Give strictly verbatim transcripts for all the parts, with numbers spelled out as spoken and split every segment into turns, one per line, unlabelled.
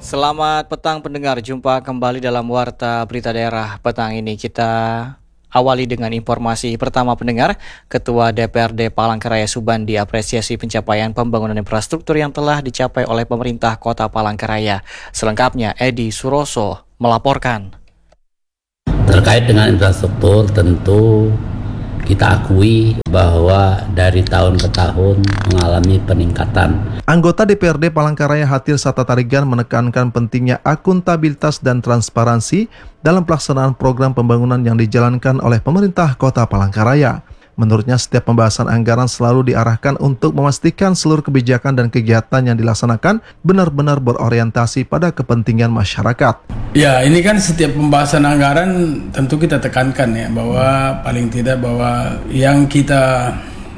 Selamat petang pendengar, jumpa kembali dalam Warta Berita Daerah. Petang ini kita awali dengan informasi pertama pendengar. Ketua D P R D Palangkaraya Subandi apresiasi pencapaian pembangunan infrastruktur yang telah dicapai oleh pemerintah Kota Palangkaraya. Selengkapnya Edi Suroso melaporkan.
Terkait dengan infrastruktur, tentu kita akui bahwa dari tahun ke tahun mengalami peningkatan.
Anggota D P R D Palangkaraya Hatir Sata Tarigan menekankan pentingnya akuntabilitas dan transparansi dalam pelaksanaan program pembangunan yang dijalankan oleh pemerintah Kota Palangkaraya. Menurutnya, setiap pembahasan anggaran selalu diarahkan untuk memastikan seluruh kebijakan dan kegiatan yang dilaksanakan benar-benar berorientasi pada kepentingan masyarakat.
Ya, ini kan setiap pembahasan anggaran tentu kita tekankan ya, bahwa paling tidak bahwa yang kita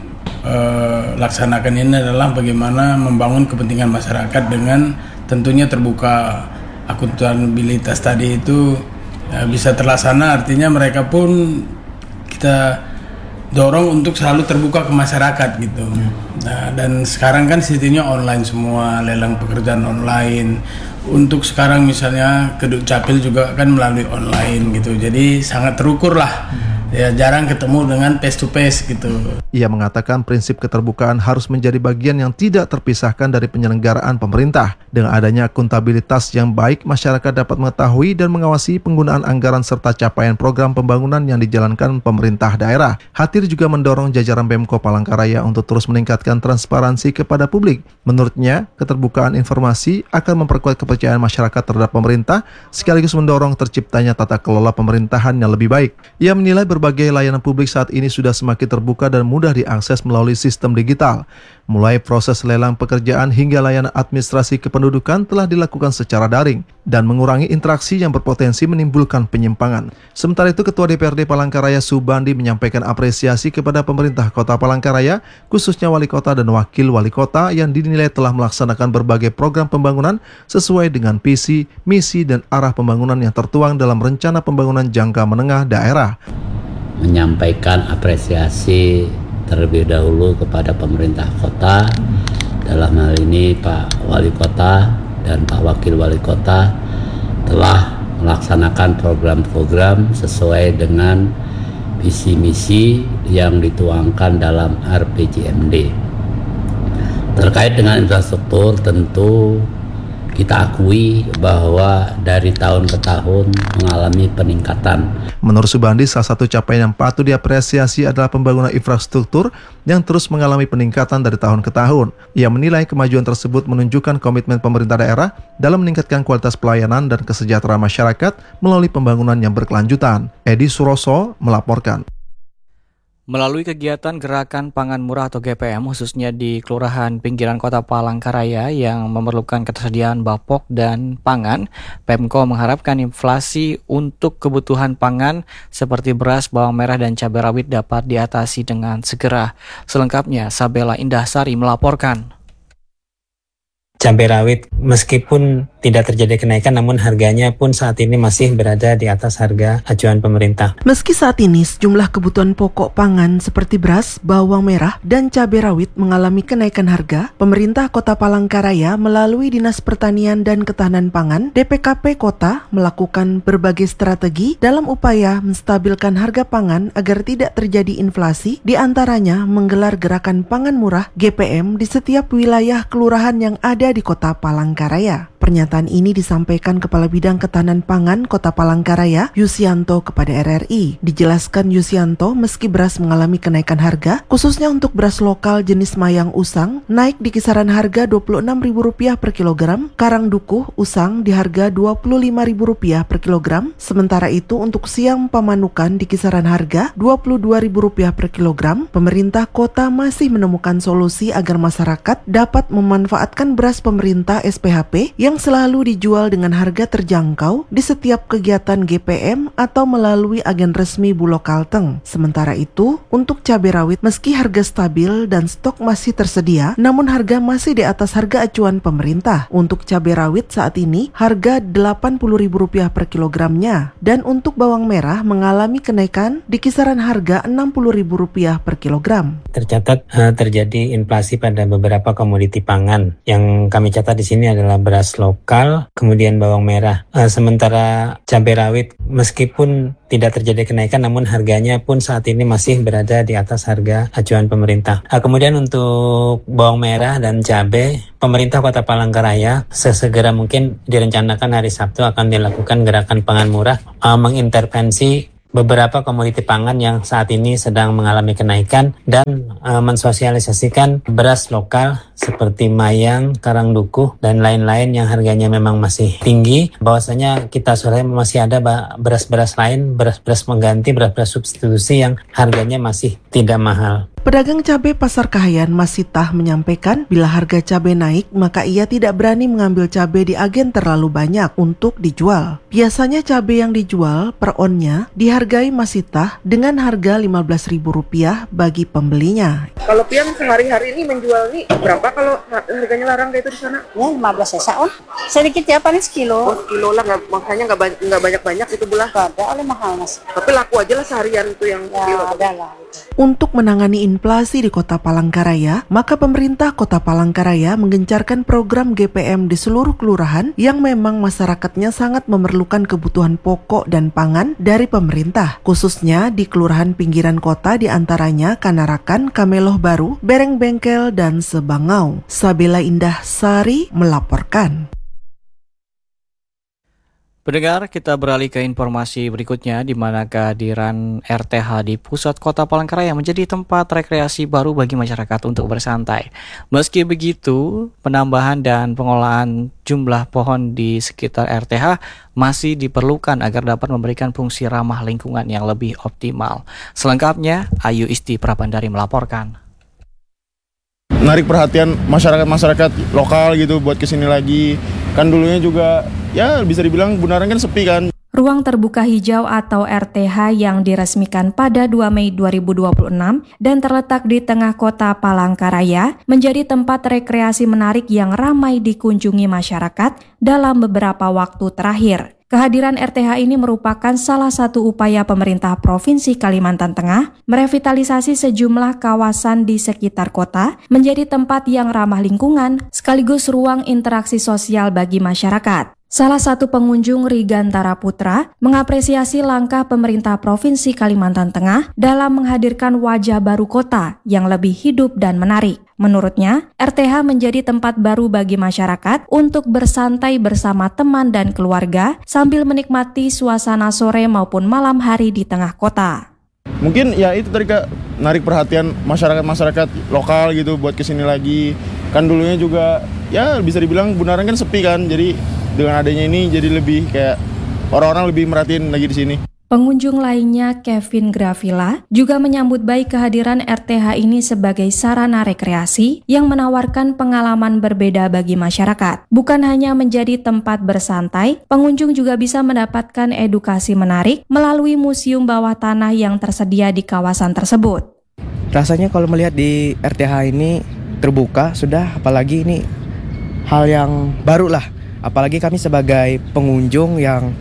uh, laksanakan ini adalah bagaimana membangun kepentingan masyarakat dengan tentunya terbuka. Akuntabilitas tadi itu uh, bisa terlaksana, artinya mereka pun kita dorong untuk selalu terbuka ke masyarakat gitu. Nah, dan sekarang kan sistemnya online semua, lelang pekerjaan online. Untuk sekarang misalnya Keduk Capil juga kan melalui online gitu. Jadi sangat terukur lah. Ya, jarang ketemu dengan face to face gitu.
Ia mengatakan prinsip keterbukaan harus menjadi bagian yang tidak terpisahkan dari penyelenggaraan pemerintah. Dengan adanya akuntabilitas yang baik, masyarakat dapat mengetahui dan mengawasi penggunaan anggaran serta capaian program pembangunan yang dijalankan pemerintah daerah. Hatir juga mendorong jajaran Pemko Palangkaraya untuk terus meningkatkan transparansi kepada publik. Menurutnya, keterbukaan informasi akan memperkuat kepercayaan masyarakat terhadap pemerintah, sekaligus mendorong terciptanya tata kelola pemerintahan yang lebih baik. Ia menilai berbagai layanan publik saat ini sudah semakin terbuka dan mudah diakses melalui sistem digital. Mulai proses lelang pekerjaan hingga layanan administrasi kependudukan telah dilakukan secara daring dan mengurangi interaksi yang berpotensi menimbulkan penyimpangan. Sementara itu, Ketua D P R D Palangkaraya Subandi menyampaikan apresiasi kepada pemerintah Kota Palangkaraya, khususnya Wali Kota dan Wakil Wali Kota yang dinilai telah melaksanakan berbagai program pembangunan sesuai dengan visi, misi, dan arah pembangunan yang tertuang dalam rencana pembangunan jangka menengah daerah.
Menyampaikan apresiasi terlebih dahulu kepada pemerintah kota, dalam hal ini Pak Wali Kota dan Pak Wakil Wali Kota telah melaksanakan program-program sesuai dengan visi misi yang dituangkan dalam R P J M D. Terkait dengan infrastruktur, tentu kita akui bahwa dari tahun ke tahun mengalami peningkatan.
Menurut Subandi, salah satu capaian yang patut diapresiasi adalah pembangunan infrastruktur yang terus mengalami peningkatan dari tahun ke tahun. Ia menilai kemajuan tersebut menunjukkan komitmen pemerintah daerah dalam meningkatkan kualitas pelayanan dan kesejahteraan masyarakat melalui pembangunan yang berkelanjutan. Edi Suroso melaporkan.
Melalui kegiatan Gerakan Pangan Murah atau G P M, khususnya di Kelurahan Pinggiran Kota Palangkaraya yang memerlukan ketersediaan bapok dan pangan, Pemko mengharapkan inflasi untuk kebutuhan pangan seperti beras, bawang merah, dan cabai rawit dapat diatasi dengan segera. Selengkapnya, Sabela Indahsari melaporkan.
Cabai rawit meskipun tidak terjadi kenaikan, namun harganya pun saat ini masih berada di atas harga acuan pemerintah.
Meski saat ini sejumlah kebutuhan pokok pangan seperti beras, bawang merah, dan cabai rawit mengalami kenaikan harga, pemerintah Kota Palangkaraya melalui Dinas Pertanian dan Ketahanan Pangan D P K P Kota melakukan berbagai strategi dalam upaya menstabilkan harga pangan agar tidak terjadi inflasi, diantaranya menggelar Gerakan Pangan Murah G P M di setiap wilayah kelurahan yang ada di Kota Palangkaraya. Pernyataan ini disampaikan Kepala Bidang Ketahanan Pangan Kota Palangkaraya, Yusianto, kepada R R I. Dijelaskan Yusianto, meski beras mengalami kenaikan harga, khususnya untuk beras lokal jenis Mayang Usang, naik di kisaran harga dua puluh enam ribu rupiah per kilogram, Karang Dukuh Usang di harga dua puluh lima ribu rupiah per kilogram, sementara itu untuk Siam Pamanukan di kisaran harga dua puluh dua ribu rupiah per kilogram. Pemerintah kota masih menemukan solusi agar masyarakat dapat memanfaatkan beras pemerintah S P H P yang selalu dijual dengan harga terjangkau di setiap kegiatan G P M atau melalui agen resmi Bulog Kalteng. Sementara itu, untuk cabai rawit meski harga stabil dan stok masih tersedia, namun harga masih di atas harga acuan pemerintah. Untuk cabai rawit saat ini harga delapan puluh ribu rupiah per kilogramnya, dan untuk bawang merah mengalami kenaikan di kisaran harga enam puluh ribu rupiah per kilogram.
Tercatat uh, terjadi inflasi pada beberapa komoditi pangan. Yang kami catat di sini adalah beras lokal lokal, kemudian bawang merah. Uh, sementara cabai rawit meskipun tidak terjadi kenaikan, namun harganya pun saat ini masih berada di atas harga acuan pemerintah. Uh, kemudian untuk bawang merah dan cabai, pemerintah Kota Palangkaraya sesegera mungkin direncanakan hari Sabtu akan dilakukan gerakan pangan murah, uh, mengintervensi beberapa komoditi pangan yang saat ini sedang mengalami kenaikan dan e, mensosialisasikan beras lokal seperti mayang, karang dukuh, dan lain-lain yang harganya memang masih tinggi. Bahwasanya kita sore masih ada beras-beras lain, beras-beras mengganti, beras-beras substitusi yang harganya masih tidak mahal.
Pedagang cabai Pasar Kahayan Masitah menyampaikan bila harga cabai naik maka ia tidak berani mengambil cabai di agen terlalu banyak untuk dijual. Biasanya cabai yang dijual per onnya dihargai Masitah dengan harga lima belas ribu rupiah bagi pembelinya.
Kalau piang sehari-hari ini menjual nih berapa kalau harganya larang kayak itu di sana?
Ya lima belas sesa on. Sedikit ya paling sekilo.
Oh, sekilo lah, nggak, makanya nggak banyak nggak banyak-banyak itu belah.
Gak ada oleh mahal mas.
Tapi laku aja lah seharian itu yang
ya,
sekilo.
Ada lah.
Untuk menangani inflasi di Kota Palangkaraya, maka pemerintah Kota Palangkaraya menggencarkan program G P M di seluruh kelurahan yang memang masyarakatnya sangat memerlukan kebutuhan pokok dan pangan dari pemerintah, khususnya di kelurahan pinggiran kota diantaranya Kanarakan, Kameloh Baru, Bereng Bengkel, dan Sebangau. Sabila Indah Sari melaporkan.
Pendengar, kita beralih ke informasi berikutnya di mana kehadiran R T H di pusat Kota Palangkaraya menjadi tempat rekreasi baru bagi masyarakat untuk bersantai. Meski begitu, penambahan dan pengolahan jumlah pohon di sekitar R T H masih diperlukan agar dapat memberikan fungsi ramah lingkungan yang lebih optimal. Selengkapnya, Ayu Isti Prabandari melaporkan.
Menarik perhatian masyarakat-masyarakat lokal gitu buat kesini lagi. Kan dulunya juga ya bisa dibilang Bunaran kan sepi kan.
Ruang terbuka hijau atau R T H yang diresmikan pada dua Mei dua ribu dua puluh enam dan terletak di tengah kota Palangkaraya menjadi tempat rekreasi menarik yang ramai dikunjungi masyarakat dalam beberapa waktu terakhir. Kehadiran R T H ini merupakan salah satu upaya pemerintah Provinsi Kalimantan Tengah merevitalisasi sejumlah kawasan di sekitar kota menjadi tempat yang ramah lingkungan sekaligus ruang interaksi sosial bagi masyarakat. Salah satu pengunjung, Rigantara Putra, mengapresiasi langkah pemerintah Provinsi Kalimantan Tengah dalam menghadirkan wajah baru kota yang lebih hidup dan menarik. Menurutnya, R T H menjadi tempat baru bagi masyarakat untuk bersantai bersama teman dan keluarga sambil menikmati suasana sore maupun malam hari di tengah kota.
Mungkin ya itu tadi Kak, narik perhatian masyarakat-masyarakat lokal gitu buat kesini lagi. Kan dulunya juga ya bisa dibilang Bunaran kan sepi kan, jadi dengan adanya ini jadi lebih kayak orang-orang lebih merhatiin lagi di sini.
Pengunjung lainnya, Kevin Gravila, juga menyambut baik kehadiran R T H ini sebagai sarana rekreasi yang menawarkan pengalaman berbeda bagi masyarakat. Bukan hanya menjadi tempat bersantai, pengunjung juga bisa mendapatkan edukasi menarik melalui museum bawah tanah yang tersedia di kawasan tersebut.
Rasanya kalau melihat di R T H ini terbuka sudah, apalagi ini hal yang baru lah. Apalagi kami sebagai pengunjung yang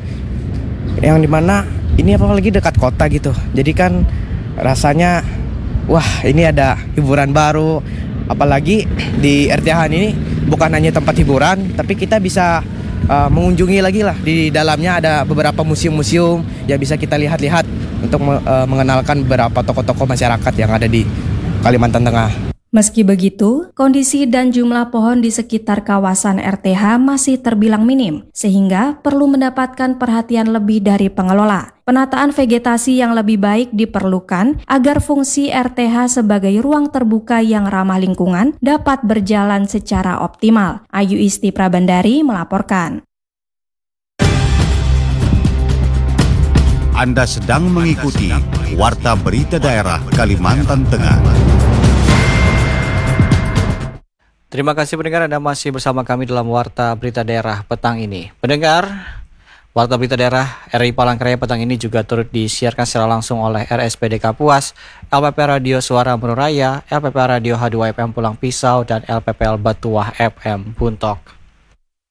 yang dimana ini apalagi dekat kota gitu. Jadi kan rasanya wah ini ada hiburan baru. Apalagi di R T H ini bukan hanya tempat hiburan, tapi kita bisa uh, mengunjungi lagi lah. Di dalamnya ada beberapa museum-museum yang bisa kita lihat-lihat untuk uh, mengenalkan beberapa tokoh-tokoh masyarakat yang ada di Kalimantan Tengah.
Meski begitu, kondisi dan jumlah pohon di sekitar kawasan R T H masih terbilang minim, sehingga perlu mendapatkan perhatian lebih dari pengelola. Penataan vegetasi yang lebih baik diperlukan agar fungsi R T H sebagai ruang terbuka yang ramah lingkungan dapat berjalan secara optimal. Ayu Isti Prabandari melaporkan.
Anda sedang mengikuti Warta Berita Daerah Kalimantan Tengah.
Terima kasih pendengar, Anda masih bersama kami dalam Warta Berita Daerah petang ini. Pendengar, Warta Berita Daerah R I Palangkaraya petang ini juga turut disiarkan secara langsung oleh R S P D Kapuas, L P P Radio Suara Menuraya, L P P Radio H dua F M Pulang Pisau, dan L P P L Batuah F M Buntok.